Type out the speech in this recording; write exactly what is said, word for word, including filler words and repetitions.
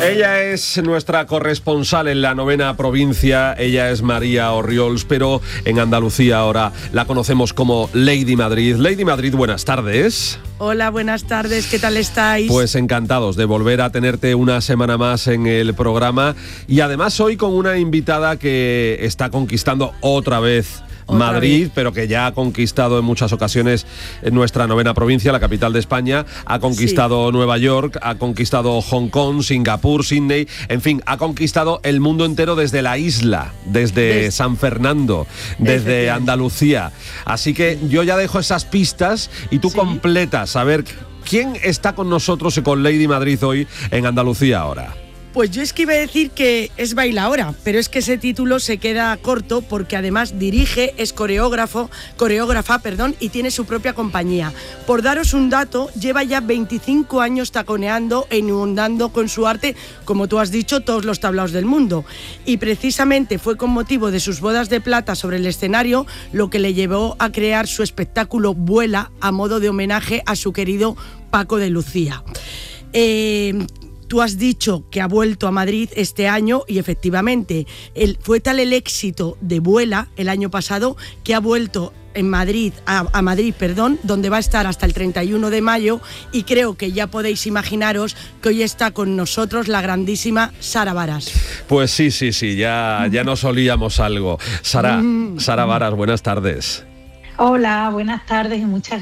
Ella es nuestra corresponsal en la novena provincia, ella es María Orriols, pero en Andalucía ahora la conocemos como Lady Madrid. Lady Madrid, buenas tardes. Hola, buenas tardes, ¿qué tal estáis? Pues encantados de volver a tenerte una semana más en el programa y además hoy con una invitada que está conquistando otra vez Madrid, pero que ya ha conquistado en muchas ocasiones en nuestra novena provincia, la capital de España, ha conquistado sí. Nueva York, ha conquistado Hong Kong, Singapur, Sydney, en fin, ha conquistado el mundo entero desde la isla, desde Des... San Fernando, desde Andalucía. Así que yo ya dejo esas pistas y tú ¿Sí? completas, a ver, ¿quién está con nosotros y con Lady Madrid hoy en Andalucía ahora? Pues yo es que iba a decir que es bailaora, pero es que ese título se queda corto porque además dirige, es coreógrafo, coreógrafa, perdón, y tiene su propia compañía. Por daros un dato, lleva ya veinticinco años taconeando e inundando con su arte, como tú has dicho, todos los tablaos del mundo. Y precisamente fue con motivo de sus bodas de plata sobre el escenario lo que le llevó a crear su espectáculo Vuela a modo de homenaje a su querido Paco de Lucía. Eh... Tú has dicho que ha vuelto a Madrid este año y efectivamente el, fue tal el éxito de Vuela el año pasado que ha vuelto en Madrid, a, a Madrid, perdón, donde va a estar hasta el treinta y uno de mayo y creo que ya podéis imaginaros que hoy está con nosotros la grandísima Sara Varas. Pues sí, sí, sí, ya, ya nos olíamos algo. Sara, Sara Varas, buenas tardes. Hola, buenas tardes y muchas